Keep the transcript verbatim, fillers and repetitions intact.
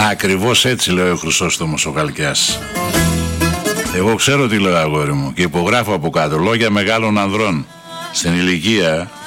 Ακριβώς έτσι λέει ο Χρυσόστομος ο Χαλκιάς. Εγώ ξέρω τι λέω, αγόρι μου, και υπογράφω από κάτω λόγια μεγάλων ανδρών στην ηλικία